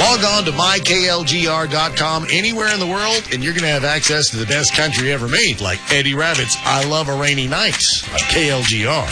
Log on to myklgr.com anywhere in the world, and you're going to have access to the best country ever made, like Eddie Rabbitt's I Love a Rainy Night on KLGR.